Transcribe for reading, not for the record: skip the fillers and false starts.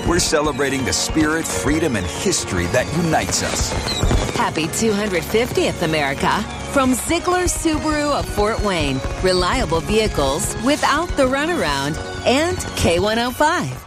We're celebrating the spirit, freedom, and history that unites us. Happy 250th, America. From Ziegler Subaru of Fort Wayne. Reliable vehicles without the runaround. And K105.